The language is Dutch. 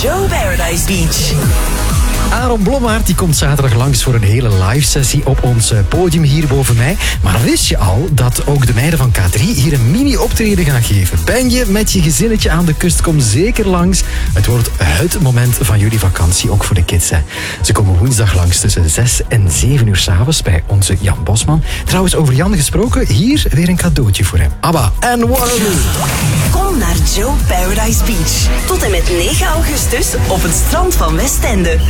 Joe Paradise Beach. Aaron Blommaert die komt zaterdag langs voor een hele live sessie op ons podium hier boven mij. Maar wist je al dat ook de meiden van K3 hier een mini-optreden gaan geven? Ben je met je gezinnetje aan de kust, kom zeker langs. Het wordt het moment van jullie vakantie, ook voor de kids. Hè. Ze komen woensdag langs tussen 6 en 7 uur 's avonds bij onze Jan Bosman. Trouwens, over Jan gesproken, hier weer een cadeautje voor hem. ABBA en Waterloo. Kom naar Joe Paradise Beach. Tot en met 9 augustus op het strand van Westende.